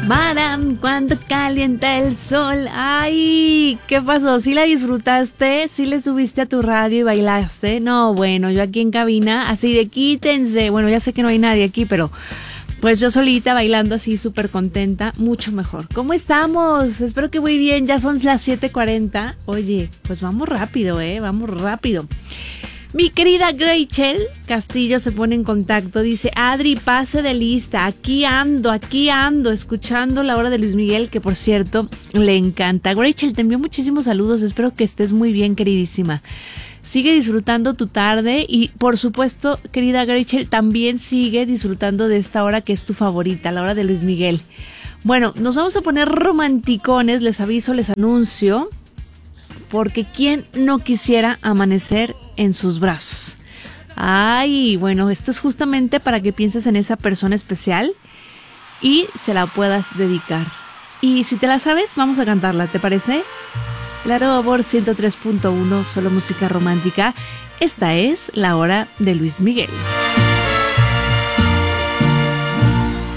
Maram, cuando calienta el sol. Ay, ¿qué pasó? ¿Sí la disfrutaste? ¿Sí le subiste a tu radio y bailaste? No, bueno, yo aquí en cabina, así de quítense. Bueno, ya sé que no hay nadie aquí, pero pues yo solita bailando así súper contenta, mucho mejor. ¿Cómo estamos? Espero que muy bien, ya son las 7:40. Oye, pues vamos rápido, vamos rápido. Mi querida Rachel Castillo se pone en contacto, dice: Adri, pase de lista, aquí ando, escuchando La Hora de Luis Miguel, que por cierto, le encanta. Rachel, te envío muchísimos saludos, espero que estés muy bien, queridísima. Sigue disfrutando tu tarde y, por supuesto, querida Rachel, también sigue disfrutando de esta hora que es tu favorita, La Hora de Luis Miguel. Bueno, nos vamos a poner romanticones, les aviso, les anuncio, porque ¿quién no quisiera amanecer en sus brazos? Ay, bueno, esto es justamente para que pienses en esa persona especial y se la puedas dedicar. Y si te la sabes, vamos a cantarla, ¿te parece? Claro, Amor 103.1, solo música romántica. Esta es La Hora de Luis Miguel.